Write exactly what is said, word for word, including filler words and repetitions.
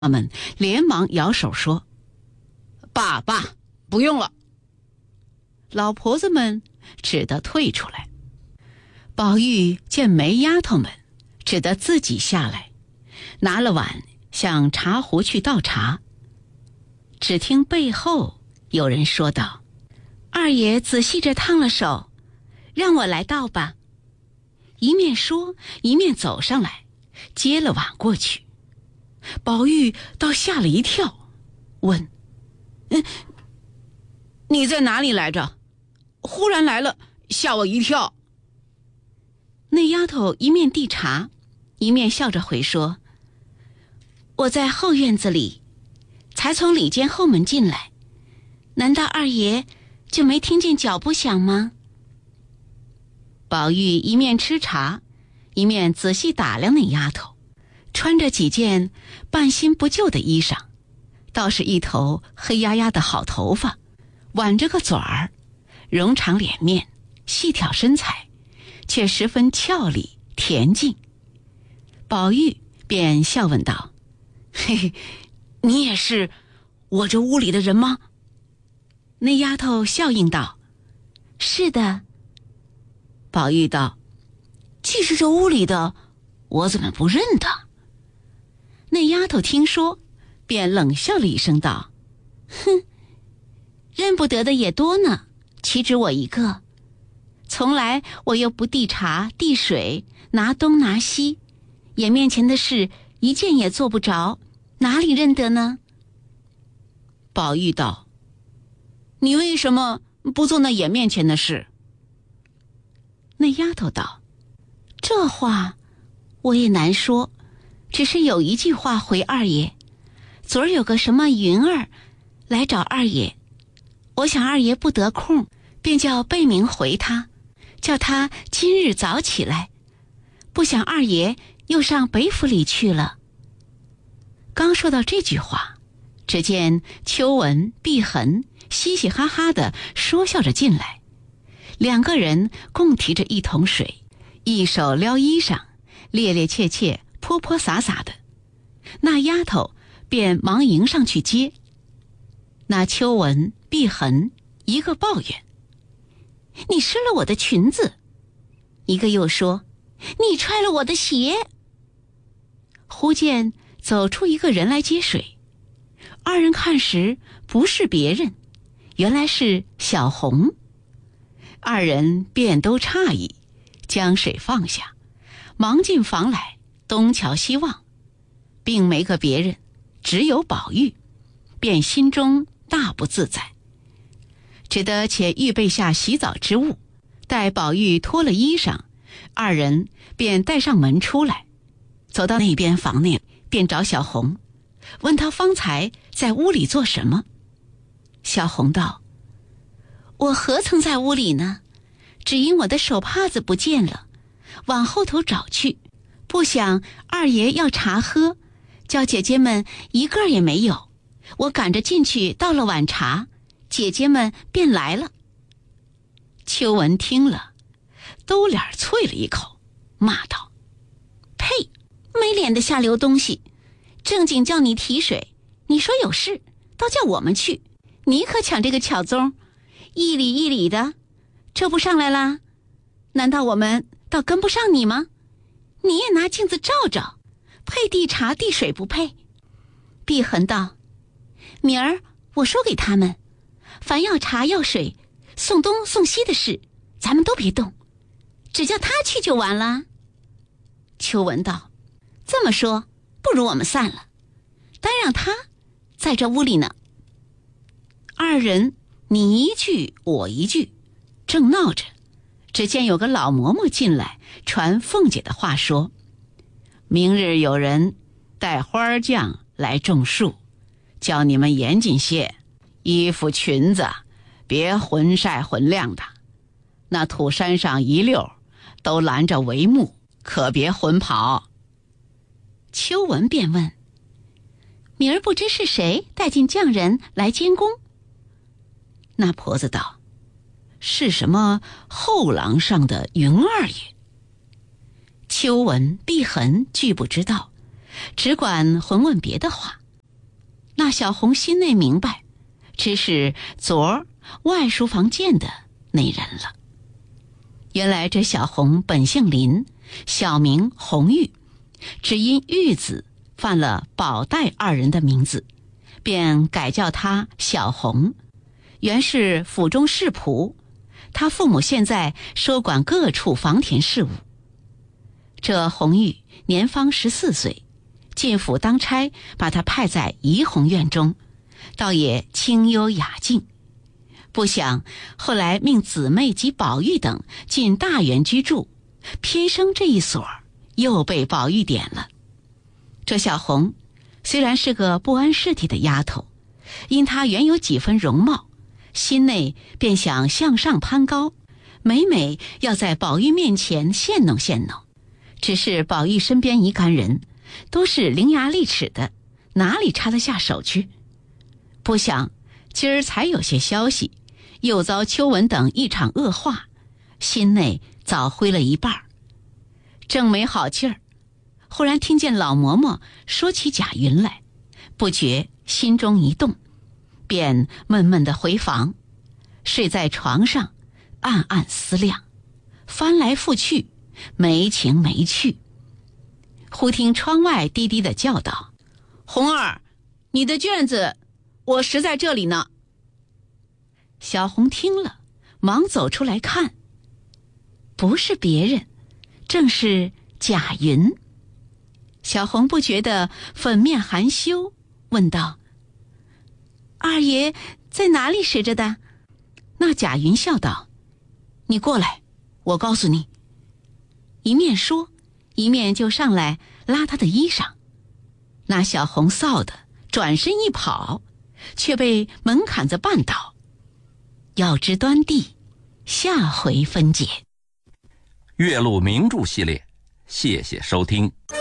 他们连忙摇手说：“爸爸，不用了。”老婆子们只得退出来。宝玉见没丫头们，只得自己下来，拿了碗向茶壶去倒茶。只听背后有人说道：“二爷仔细着烫了手，让我来倒吧。”一面说一面走上来，接了碗过去。宝玉倒吓了一跳，问：“嗯，你在哪里来着？忽然来了，吓我一跳。”那丫头一面递茶，一面笑着回说：“我在后院子里，才从里间后门进来，难道二爷就没听见脚步响吗？”宝玉一面吃茶，一面仔细打量那丫头，穿着几件半新不旧的衣裳，倒是一头黑压压的好头发，挽着个嘴儿，容长脸面，细挑身材，却十分俏丽恬静。宝玉便笑问道：“嘿嘿，你也是我这屋里的人吗？”那丫头笑应道：“是的。”宝玉道：“既是这屋里的，我怎么不认得？”那丫头听说，便冷笑了一声道：“哼，认不得的也多呢，岂止我一个？从来我又不递茶递水，拿东拿西，眼面前的事一件也做不着，哪里认得呢？”宝玉道：“你为什么不做那眼面前的事？”那丫头道：“这话我也难说，只是有一句话回二爷。昨儿有个什么云儿来找二爷，我想二爷不得空，便叫贝明回他，叫他今日早起来。不想二爷又上北府里去了。”刚说到这句话，只见秋纹、碧痕嘻嘻哈哈地说笑着进来，两个人共提着一桶水，一手撩衣裳，趔趔趄趄，泼泼洒洒的。那丫头便忙迎上去接。那秋纹、碧痕一个抱怨：“你湿了我的裙子。”一个又说：“你踹了我的鞋。”忽见走出一个人来接水，二人看时不是别人，原来是小红。二人便都诧异，将水放下，忙进房来，东瞧西望，并没个别人，只有宝玉，便心中大不自在，只得且预备下洗澡之物，待宝玉脱了衣裳，二人便带上门出来，走到那边房内，便找小红，问他方才在屋里做什么。小红道：“我何曾在屋里呢？只因我的手帕子不见了，往后头找去，不想二爷要茶喝，叫姐姐们一个也没有，我赶着进去倒了碗茶，姐姐们便来了。”秋纹听了，兜脸啐了一口，骂道：“呸！没脸的下流东西！正经叫你提水，你说有事，倒叫我们去，你可抢这个巧宗，一里一里的，这不上来啦？难道我们倒跟不上你吗？你也拿镜子照照，配递茶递水不配？”碧痕道：“明儿我说给他们，凡要茶要水，送东送西的事，咱们都别动，只叫他去就完了。”秋纹道：“这么说，不如我们散了，单让他在这屋里呢。”二人你一句我一句，正闹着，只见有个老嬷嬷进来，传凤姐的话说：“明日有人带花匠来种树，叫你们严谨些，衣服裙子别浑晒浑亮的，那土山上一溜都拦着帷幕，可别混跑。”秋纹便问：“明儿不知是谁带进匠人来监工？”那婆子道：“是什么后廊上的云二爷。”秋纹、碧痕俱不知道，只管混问别的话。 那小红心内明白，只是昨儿外书房见的那人了。原来这小红本姓林，小名红玉，只因玉子犯了宝黛二人的名字，便改叫她小红。原是府中世仆，她父母现在收管各处房田事务。这红玉年方十四岁，进府当差，把她派在怡红院中，倒也清幽雅静。不想后来命姊妹及宝玉等进大园居住，偏生这一所又被宝玉点了。这小红虽然是个不谙世体的丫头，因她原有几分容貌，心内便想向上攀高，每每要在宝玉面前献弄献弄。只是宝玉身边一干人都是伶牙俐齿的，哪里插得下手去？不想今儿才有些消息，又遭秋文等一场恶话，心内早灰了一半。正没好劲儿，忽然听见老嬷嬷说起贾云来，不觉心中一动，便闷闷地回房，睡在床上暗暗思量，翻来覆去没情没趣。忽听窗外低低地叫道：“红儿，你的卷子我拾在这里呢。”小红听了，忙走出来看，不是别人，正是贾云。小红不觉得粉面含羞，问道：“二爷在哪里拾着的？”那贾云笑道：“你过来，我告诉你。”一面说，一面就上来拉他的衣裳。那小红臊得转身一跑，却被门槛子绊倒。要知端地，下回分解。 月录名著系列，谢谢收听。